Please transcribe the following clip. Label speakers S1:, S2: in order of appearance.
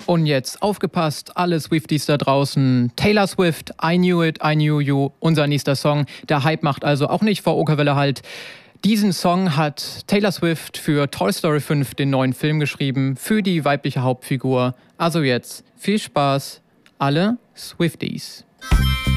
S1: Und jetzt aufgepasst, alle Swifties da draußen. Taylor Swift, I Knew It, I Knew You, unser nächster Song. Der Hype macht also auch nicht vor Okerwelle halt. Diesen Song hat Taylor Swift für Toy Story 5, den neuen Film, geschrieben, für die weibliche Hauptfigur. Also jetzt, viel Spaß, alle Swifties.